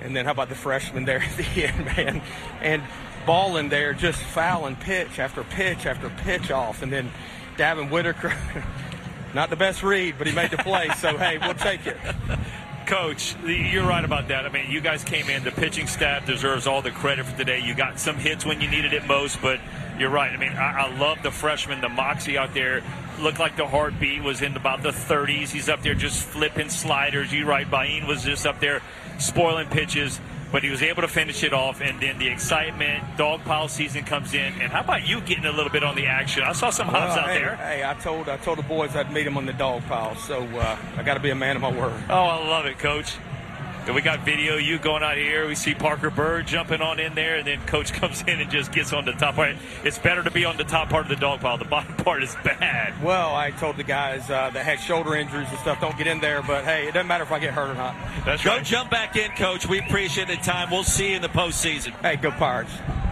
And then how about the freshman there at the end, man? And balling there, just fouling pitch after pitch after pitch off. And then Davin Whitaker, not the best read, but he made the play. So, hey, we'll take it. Coach, you're right about that. I mean, you guys came in. The pitching staff deserves all the credit for today. You got some hits when you needed it most, but you're right. I mean, I love the freshman, the moxie out there. Looked like the heartbeat was in about the 30s. He's up there just flipping sliders. You're right. Bain was just up there spoiling pitches, but he was able to finish it off. And then the excitement, dog pile season comes in. And how about you getting a little bit on the action? I saw some hops out there. Hey, I told the boys I'd meet them on the dog pile, so I got to be a man of my word. Oh, I love it, Coach. And we got video, you going out here. We see Parker Bird jumping on in there, and then Coach comes in and just gets on the top part. It's better to be on the top part of the dog pile. The bottom part is bad. Well, I told the guys that had shoulder injuries and stuff, don't get in there. But, hey, it doesn't matter if I get hurt or not. That's Go right. jump back in, Coach. We appreciate the time. We'll see you in the postseason. Hey, go Pirates.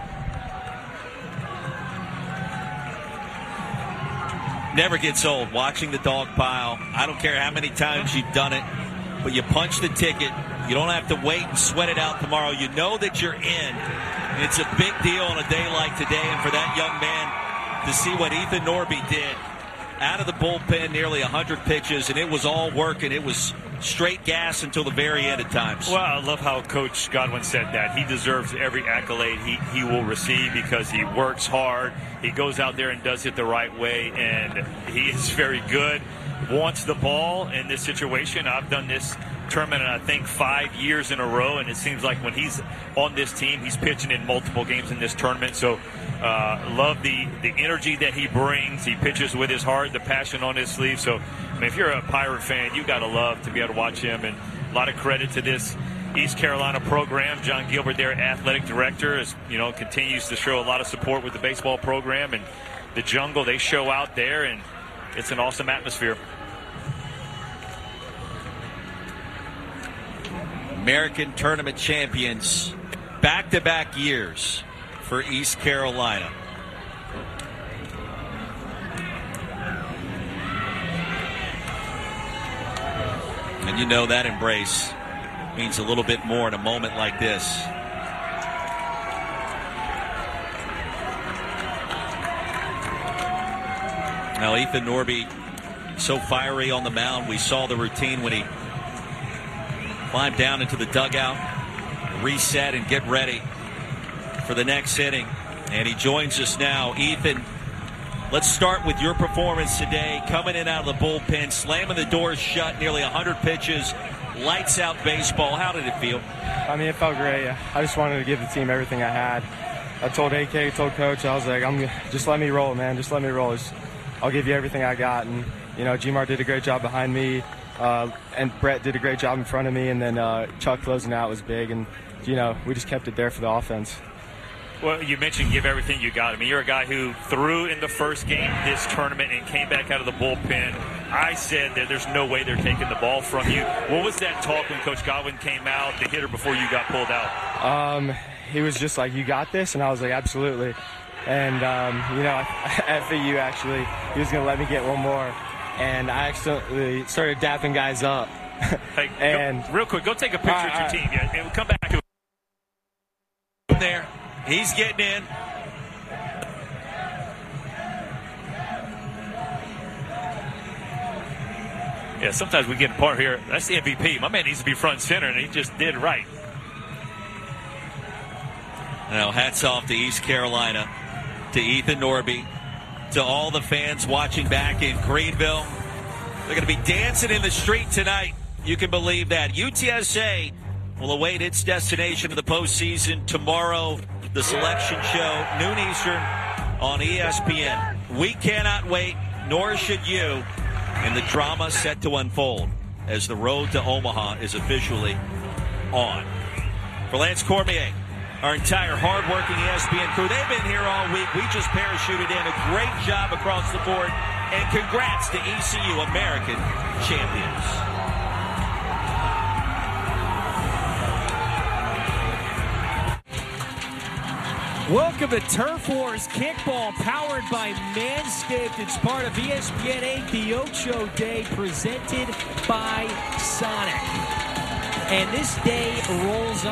Never gets old watching the dog pile. I don't care how many times you've done it, but you punch the ticket. You don't have to wait and sweat it out tomorrow. You know that you're in. It's a big deal on a day like today, and for that young man to see what Ethan Norby did out of the bullpen, nearly 100 pitches, and it was all working. It was straight gas until the very end at times. Well, I love how Coach Godwin said that. He deserves every accolade he will receive because he works hard. He goes out there and does it the right way, and he is very good. Wants the ball in this situation. I've done this tournament, I think, 5 years in a row, and it seems like when he's on this team, he's pitching in multiple games in this tournament. So love the energy that he brings. He pitches with his heart, the passion on his sleeve. So, I mean, if you're a Pirate fan, you got to love to be able to watch him. And a lot of credit to this East Carolina program. John Gilbert, their athletic director, is, continues to show a lot of support with the baseball program. And the jungle, they show out there, and it's an awesome atmosphere. American Tournament champions, back-to-back years for East Carolina. And you know that embrace means a little bit more in a moment like this. Now, Ethan Norby, so fiery on the mound. We saw the routine when he climbed down into the dugout, reset, and get ready for the next inning. And he joins us now. Ethan, let's start with your performance today, coming in out of the bullpen, slamming the doors shut, nearly 100 pitches, lights out baseball. How did it feel? I mean, it felt great. I just wanted to give the team everything I had. I told AK, told Coach, I was like, just let me roll, man. Just let me roll. I'll give you everything I got. And, G-Mar did a great job behind me. And Brett did a great job in front of me, and then Chuck closing out was big, and we just kept it there for the offense. Well, you mentioned give everything you got. I mean, you're a guy who threw in the first game this tournament and came back out of the bullpen. I said that there's no way they're taking the ball from you. What was that talk when Coach Godwin came out, the hitter, before you got pulled out? He was just like, you got this? And I was like, absolutely. And, at FAU, actually, he was going to let me get one more. And I accidentally started dapping guys up. Hey, and real quick, go take a picture of your team. Yeah, and we'll come back to it. There, he's getting in. Yeah, sometimes we get a part here. That's the MVP. My man needs to be front and center, and he just did right. Now, hats off to East Carolina, to Ethan Norby, to all the fans watching back in Greenville. They're going to be dancing in the street tonight. You can believe that. UTSA will await its destination of the postseason tomorrow. The selection show, noon Eastern on ESPN. We cannot wait, nor should you. And the drama set to unfold as the road to Omaha is officially on. For Lance Cormier, our entire hard-working ESPN crew, they've been here all week. We just parachuted in. A great job across the board. And congrats to ECU, American champions. Welcome to Turf Wars Kickball, powered by Manscaped. It's part of ESPN 8, the Ocho Day, presented by Sonic. And this day rolls on.